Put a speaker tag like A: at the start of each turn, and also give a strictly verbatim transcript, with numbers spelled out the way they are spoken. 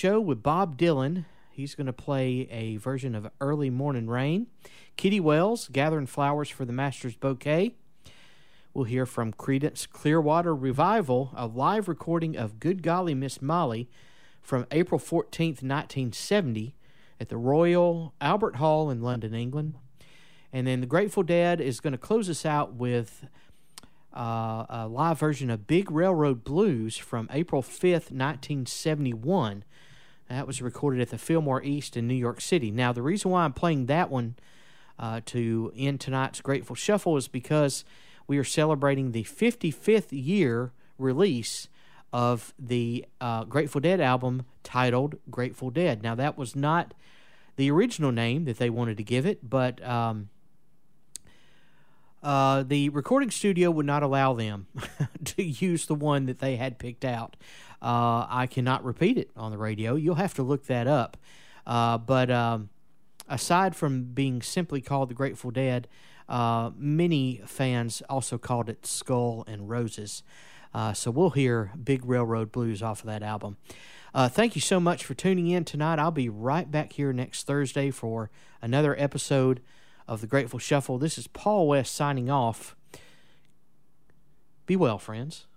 A: Show with Bob Dylan. He's going to play a version of Early Morning Rain. Kitty Wells, Gathering Flowers for the Master's Bouquet. We'll hear from Creedence Clearwater Revival, a live recording of Good Golly Miss Molly from April fourteenth, nineteen seventy at the Royal Albert Hall in London, England. And then the Grateful Dead is going to close us out with uh, a live version of Big Railroad Blues from April fifth, nineteen seventy-one. That was recorded at the Fillmore East in New York City. Now, the reason why I'm playing that one uh, to end tonight's Grateful Shuffle is because we are celebrating the fifty-fifth year release of the uh, Grateful Dead album titled Grateful Dead. Now, that was not the original name that they wanted to give it, but um, uh, the recording studio would not allow them to use the one that they had picked out. Uh, I cannot repeat it on the radio. You'll have to look that up. Uh, but um, aside from being simply called the Grateful Dead, uh, many fans also called it Skull and Roses. Uh, so we'll hear Big Railroad Blues off of that album. Uh, thank you so much for tuning in tonight. I'll be right back here next Thursday for another episode of the Grateful Shuffle. This is Paul West signing off. Be well, friends.